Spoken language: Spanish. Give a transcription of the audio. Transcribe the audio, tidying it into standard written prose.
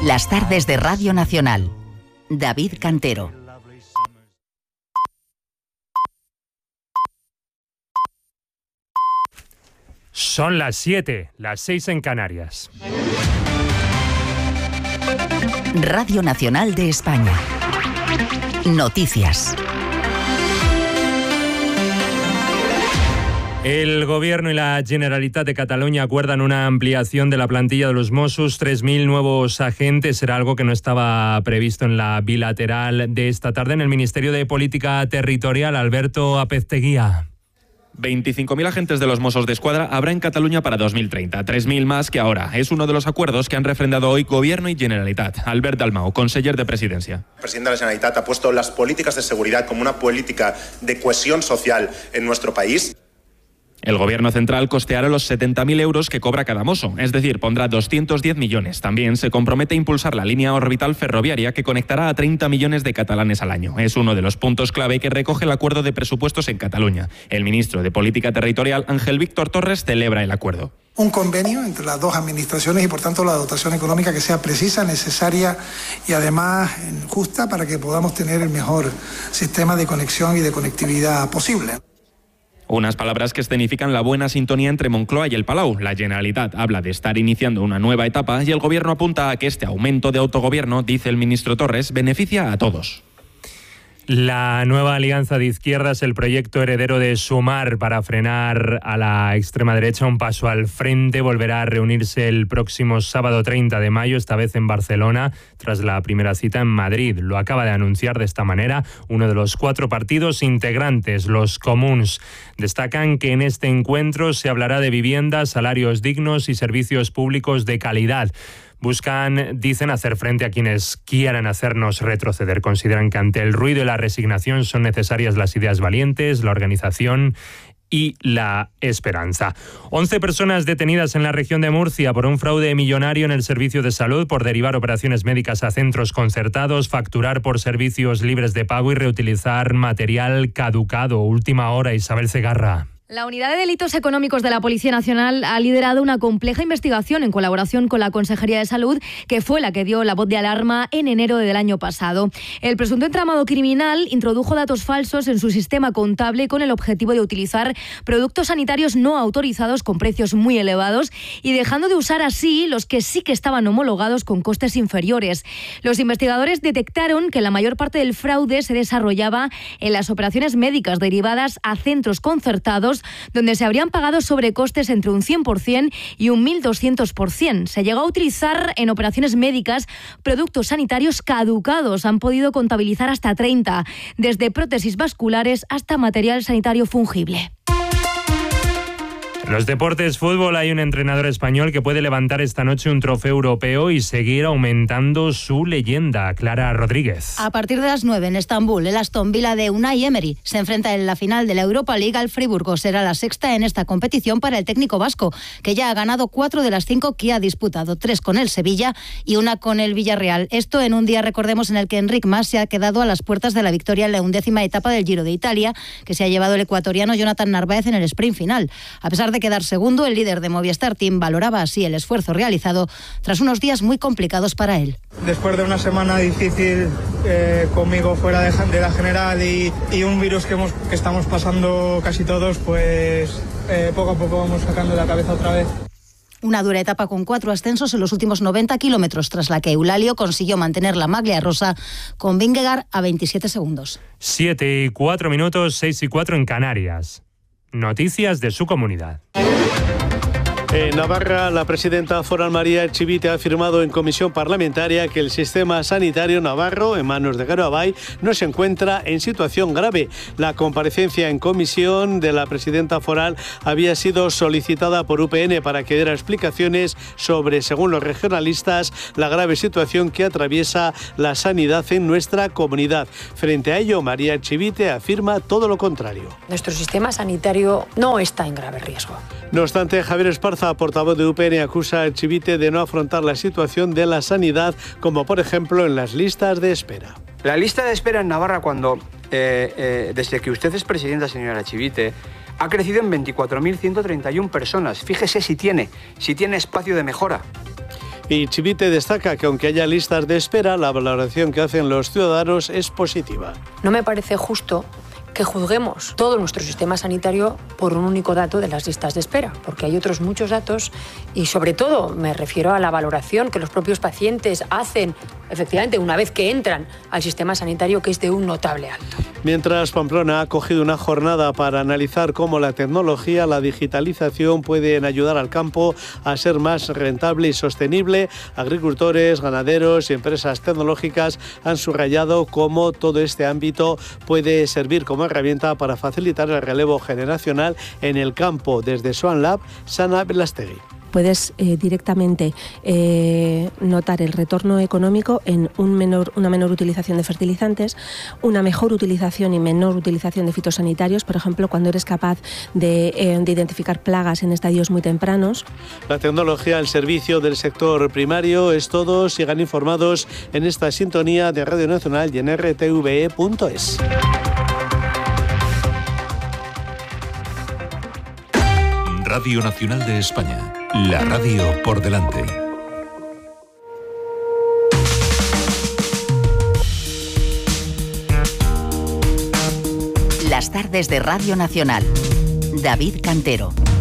Las tardes de Radio Nacional. David Cantero. Son las 7, las 6 en Canarias. Radio Nacional de España. Noticias. El Gobierno y la Generalitat de Cataluña acuerdan una ampliación de la plantilla de los Mossos, 3.000 nuevos agentes. Era algo que no estaba previsto en la bilateral de esta tarde en el Ministerio de Política Territorial. Alberto Apezteguía. 25.000 agentes de los Mossos d'Esquadra habrá en Cataluña para 2030, 3.000 más que ahora. Es uno de los acuerdos que han refrendado hoy Gobierno y Generalitat. Albert Dalmau, conseller de Presidencia. El presidente de la Generalitat ha puesto las políticas de seguridad como una política de cohesión social en nuestro país. El Gobierno central costeará los 70.000 euros que cobra cada mosso, es decir, pondrá 210 millones. También se compromete a impulsar la línea orbital ferroviaria que conectará a 30 millones de catalanes al año. Es uno de los puntos clave que recoge el acuerdo de presupuestos en Cataluña. El ministro de Política Territorial, Ángel Víctor Torres, celebra el acuerdo. Un convenio entre las dos administraciones y, por tanto, la dotación económica que sea precisa, necesaria y, además, justa para que podamos tener el mejor sistema de conexión y de conectividad posible. Unas palabras que escenifican la buena sintonía entre Moncloa y el Palau. La Generalitat habla de estar iniciando una nueva etapa y el Gobierno apunta a que este aumento de autogobierno, dice el ministro Torres, beneficia a todos. La nueva alianza de izquierdas, el proyecto heredero de Sumar para frenar a la extrema derecha, un paso al frente, volverá a reunirse el próximo sábado 30 de mayo, esta vez en Barcelona, tras la primera cita en Madrid. Lo acaba de anunciar de esta manera uno de los 4 partidos integrantes, los Comuns. Destacan que en este encuentro se hablará de vivienda, salarios dignos y servicios públicos de calidad. Buscan, dicen, hacer frente a quienes quieran hacernos retroceder. Consideran que ante el ruido y la resignación son necesarias las ideas valientes, la organización y la esperanza. 11 personas detenidas en la región de Murcia por un fraude millonario en el servicio de salud por derivar operaciones médicas a centros concertados, facturar por servicios libres de pago y reutilizar material caducado. Última hora, Isabel Segarra. La Unidad de Delitos Económicos de la Policía Nacional ha liderado una compleja investigación en colaboración con la Consejería de Salud, que fue la que dio la voz de alarma en enero del año pasado. El presunto entramado criminal introdujo datos falsos en su sistema contable con el objetivo de utilizar productos sanitarios no autorizados con precios muy elevados y dejando de usar así los que sí que estaban homologados con costes inferiores. Los investigadores detectaron que la mayor parte del fraude se desarrollaba en las operaciones médicas derivadas a centros concertados, donde se habrían pagado sobrecostes entre un 100% y un 1.200%. Se llegó a utilizar en operaciones médicas productos sanitarios caducados. Han podido contabilizar hasta 30, desde prótesis vasculares hasta material sanitario fungible. En los deportes, fútbol, hay un entrenador español que puede levantar esta noche un trofeo europeo y seguir aumentando su leyenda. Clara Rodríguez. A partir de las 9 en Estambul, el Aston Villa de Unai Emery se enfrenta en la final de la Europa League al Friburgo. Será la 6ª en esta competición para el técnico vasco, que ya ha ganado 4 de las 5 que ha disputado, 3 con el Sevilla y 1 con el Villarreal. Esto en un día, recordemos, en el que Enric Mas se ha quedado a las puertas de la victoria en la 11ª etapa del Giro de Italia, que se ha llevado el ecuatoriano Jonathan Narváez en el sprint final. A pesar de quedar segundo, el líder de Movistar Team valoraba así el esfuerzo realizado tras unos días muy complicados para él. Después de una semana difícil conmigo fuera de la general y un virus que estamos pasando casi todos, pues poco a poco vamos sacando la cabeza otra vez. Una dura etapa con 4 ascensos en los últimos 90 kilómetros, tras la que Eulalio consiguió mantener la maglia rosa con Vingegaard a 27 segundos. 7 y 4 minutos, 6 y 4 en Canarias. Noticias de su comunidad. En Navarra, la presidenta foral María Echivite ha afirmado en comisión parlamentaria que el sistema sanitario navarro, en manos de Gero Abay, no se encuentra en situación grave. La comparecencia en comisión de la presidenta foral había sido solicitada por UPN para que diera explicaciones sobre, según los regionalistas, la grave situación que atraviesa la sanidad en nuestra comunidad. Frente a ello, María Echivite afirma todo lo contrario. Nuestro sistema sanitario no está en grave riesgo. No obstante, Javier Esparza, portavoz de UPN, acusa a Echivite de no afrontar la situación de la sanidad, como por ejemplo en las listas de espera. La lista de espera en Navarra, desde que usted es presidenta, señora Echivite, ha crecido en 24.131 personas. Fíjese si tiene espacio de mejora. Y Chivite destaca que aunque haya listas de espera, la valoración que hacen los ciudadanos es positiva. No me parece justo que juzguemos todo nuestro sistema sanitario por un único dato de las listas de espera, porque hay otros muchos datos y sobre todo me refiero a la valoración que los propios pacientes hacen, efectivamente, una vez que entran al sistema sanitario, que es de un notable alto. Mientras, Pamplona ha acogido una jornada para analizar cómo la tecnología, la digitalización pueden ayudar al campo a ser más rentable y sostenible. Agricultores, ganaderos y empresas tecnológicas han subrayado cómo todo este ámbito puede servir como herramienta para facilitar el relevo generacional en el campo. Desde Swan Lab, Sana Belastegui. Puedes directamente notar el retorno económico en una menor utilización de fertilizantes, una mejor utilización y menor utilización de fitosanitarios, por ejemplo, cuando eres capaz de identificar plagas en estadios muy tempranos. La tecnología al servicio del sector primario es todo. Sigan informados en esta sintonía de Radio Nacional y en rtve.es. Radio Nacional de España, la radio por delante. Las tardes de Radio Nacional. David Cantero.